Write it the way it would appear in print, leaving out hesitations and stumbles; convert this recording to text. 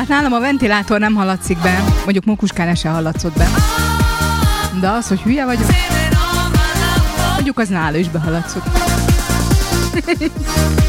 Hát nálam a ventilátor nem hallatszik be, mondjuk Mókuskán se hallatszott be. De az, hogy hülye vagyok, mondjuk az nála is behaladszott.